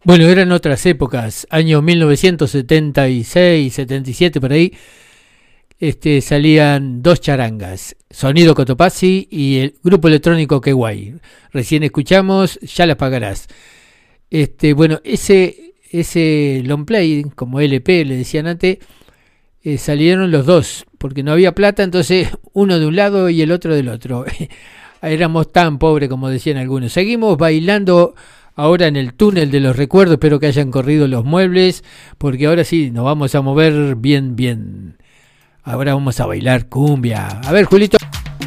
Bueno, eran otras épocas, año 1976, 77 por ahí, salían dos charangas, Sonido Cotopaxi y el grupo electrónico Que Guay. Recién escuchamos, ya las pagarás. Bueno, ese long play, como LP le decían antes, salieron los dos, porque no había plata, entonces uno de un lado y el otro del otro. Éramos tan pobres como decían algunos. Seguimos bailando ahora en el túnel de los recuerdos, espero que hayan corrido los muebles, porque ahora sí nos vamos a mover bien, bien. Ahora vamos a bailar cumbia. A ver, Julito.